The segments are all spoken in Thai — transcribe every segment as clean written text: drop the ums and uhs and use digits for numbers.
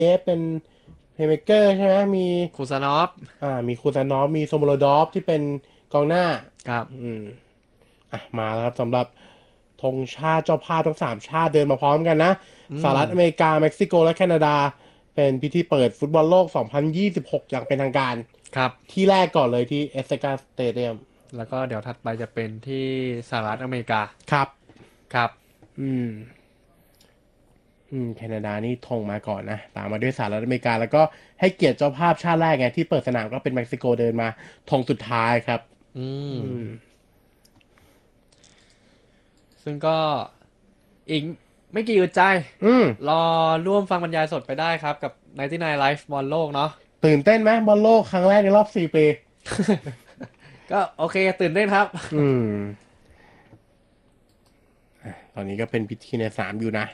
เป็นเพลย์เมคเกอร์ใช่ไหมคูซานอฟมีคูซานอฟมีโซโมโลดอฟที่เป็นกองหน้าครับอืมมาแล้วครับสำหรับธงชาติเจ้าภาพทั้ง3 ชาติเดินมาพร้อมกันนะอืมสหรัฐอเมริกาเม็กซิโกและแคนาดาเป็นพิธีเปิดฟุตบอลโลก 2026 อย่างเป็นทางการครับที่แรกก่อนเลยที่เอสเซกาสเตเดียมแล้วก็เดี๋ยวถัดไปจะเป็นที่สหรัฐอเมริกาครับครับอืม แคนาดานี่ธงมาก่อนนะตามมาด้วยสหรัฐอเมริกาแล้วก็ให้เกียรติเจ้าภาพชาติแรกไงที่เปิดสนามก็เป็นเม็กซิโกเดินมาธงสุดท้ายครับอืมอืมซึ่งก็อีกไม่กี่อึดใจอืมรอร่วมฟังบรรยายสดไปได้ครับกับ99 Live บอลโลกเนาะตื่นเต้นไหมบอลโลกครั้งแรกในรอบ4 ปีก็โอเคตื่นเต้นครับอืมตอนนี้ก็เป็นพิธีในสามอยู่นะ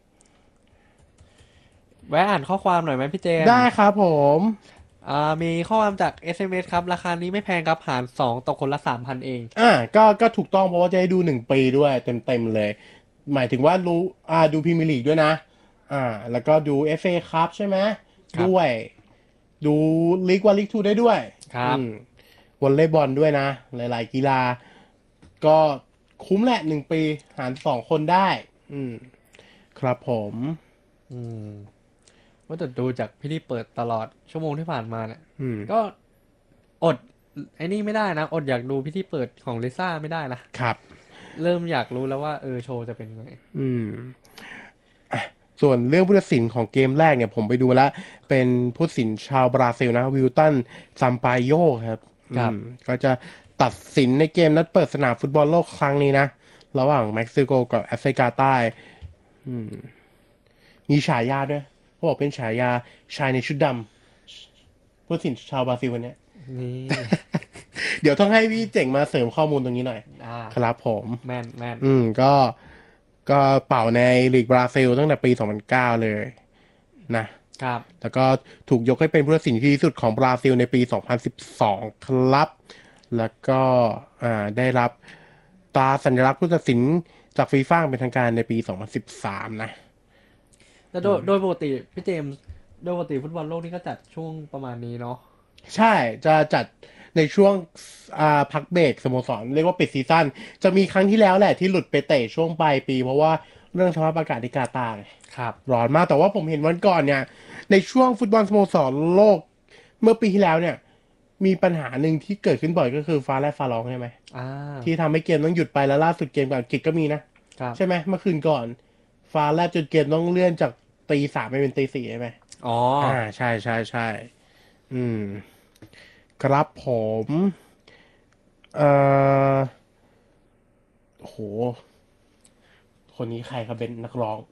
แวะอ่านข้อความหน่อยไหมพี่เจนได้ครับผมมีข้อความจาก SMS ครับราคานี้ไม่แพงครับหาร2ตกคนละ 3,000เองก็ถูกต้องเพราะว่าจะได้ดู1 ปีด้วยเต็มเลยหมายถึงว่ารู้ดูพรีเมียร์ลีกด้วยนะแล้วก็ดูเอฟเอคัพใช่ไหมครับด้วยดูลีก 1 ลีก 2ได้ด้วยครับอืม วอลเลย์บอลด้วยนะ หลายๆกีฬาก็คุ้มแหละ1 ปีหาร2 คนได้อืมครับผมอืมว่าแต่ดูจากพิธีเปิดตลอดชั่วโมงที่ผ่านมาเนี่ยอืมก็อดไอ้นี่ไม่ได้นะอดอยากดูพิธีเปิดของลิซ่าไม่ได้นะครับเริ่มอยากรู้แล้วว่าโชว์จะเป็นไงอืมส่วนเรื่องผู้ตัดสินของเกมแรกเนี่ยผมไปดูแล้วเป็นผู้ตัดสินชาวบราซิลนะวิลตันซัมปายโยครับครับก็จะตัดสินในเกมนัดเปิดสนามฟุตบอลโลกครั้งนี้นะระหว่างเม็กซิโกกับแอฟริกาใต้อืมมีฉายาด้วยเขาบอกเป็นฉายาชายในชุดดำผู้ตัดสินชาวบราซิลคนเนี้ยนี่เดี๋ยวต้องให้พี่เจ๋งมาเสริมข้อมูลตรงนี้หน่อยอ่าครับผมแม่นแม่นก็เป่าในลีกบราซิลตั้งแต่ปี2009เลยนะครับแล้วก็ถูกยกให้เป็นผู้ตัดสินที่ดีที่สุดของบราซิลในปี2012ครับแล้วก็ได้รับตราสัญลักษณ์ผู้ตัดสินจากฟีฟ่าเป็นทางการในปี2013นะแต่โดยปกติพี่เจมส์โดยปกติฟุตบอลโลกนี่ก็จัดช่วงประมาณนี้เนาะใช่จะจัดในช่วงพักเบรกสโมสรเรียกว่าปิดซีซั่นจะมีครั้งที่แล้วแหละที่หลุดไปเตะช่วงปลายปีเพราะว่าเรื่องสภาพอากาศที่กาตาร์ไงครับร้อนมากแต่ว่าผมเห็นวันก่อนเนี่ยในช่วงฟุตบอลสโมสรโลกเมื่อปีที่แล้วเนี่ยมีปัญหาหนึ่งที่เกิดขึ้นบ่อยก็คือฟ้าแลบฟ้าร้องใช่ไหมอ่าที่ทำให้เกมต้องหยุดไปแล้วล่าสุดเกมกับอังกฤษก็มีนะครับใช่ไหมเมื่อคืนก่อนฟ้าแลบจนเกมต้องเลื่อนจากตี 3ไปเป็นตี 4ใช่ไหมอ๋อใช่อืม ครับผมเอ่อโหคนนี้ใครครับเป็นนักร้อง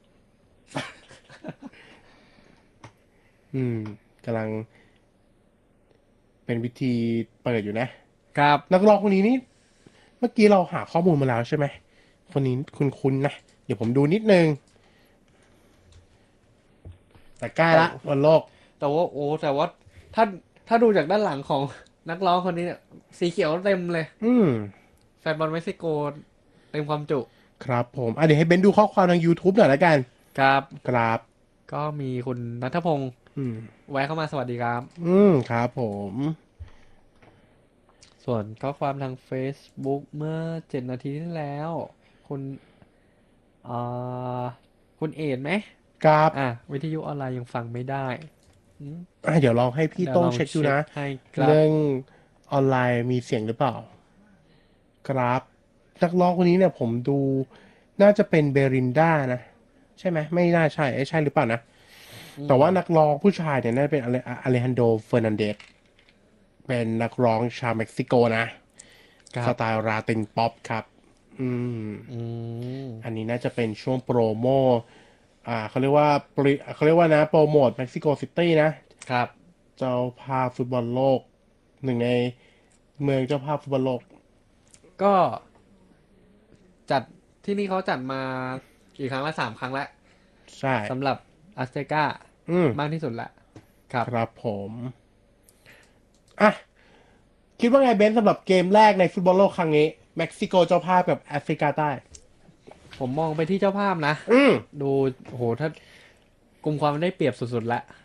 อืมกำลังเป็นวิธีเปิดอยู่นะครับนักร้องคนนี้นี่เมื่อกี้เราหาข้อมูลมาแล้วใช่ไหมคนนี้คุ้นๆนะเดี๋ยวผมดูนิดนึงแต่ใกล้แต่ละวันโลกแต่ว่าถ้าถ้าดูจากด้านหลังของนักร้องคนนี้เนี่ยสีเขียวเต็มเลยอืมแฟนบอลเม็กซิโกเต็มความจุครับผมเดี๋ยวให้เบนดูข้อความทาง YouTube หน่อยละกันครับครับก็มีคุณนัทพงศ์อืมแวะเข้ามาสวัสดีครับครับผมส่วนข้อความทาง Facebook เมื่อ7 นาทีที่แล้วคุณอ่าคุณเอ็ดไหมครับวิทยุออนไลน์ยังฟังไม่ได้อืมเดี๋ยวลองให้พี่เดี๋ยวโต้งลองเช็คดูนะเช็คให้ครับเรื่องออนไลน์มีเสียงหรือเปล่า ครับนักร้องคนนี้เนี่ยผมดูน่าจะเป็นเบรินด้านะใช่ไหมไม่น่าใช่ใช่หรือเปล่านะอืมแต่ว่านักร้องผู้ชายเนี่ยน่าจะเป็นอเลฮันโดเฟอร์นันเดสเป็นนักร้องชาวเม็กซิโกนะครับสไตล์ลาตินป๊อปครับอืมอืมอันนี้น่าจะเป็นช่วงโปรโมเขาเรียกว่าเขาเรียกว่านะโปรโมทเม็กซิโกซิตี้นะครับเจ้าภาพฟุตบอลโลกหนึ่งในเมืองเจ้าภาพฟุตบอลโลกก็จัดที่นี่เขาจัดมากี่ครั้งละ3 ครั้งแล้วใช่สำหรับอัสเตกาอืมมากที่สุดแหละครับครับผมอ่ะ คิดว่าไงเบนซ์สำหรับเกมแรกในฟุตบอลโลกครั้งนี้เม็กซิโกเจ้าภาพกับแอฟริกาใต้ผมมองไปที่เจ้าภาพนะอืมดูโอ้โหถ้ากลุ่มความได้เปรียบสุดๆละ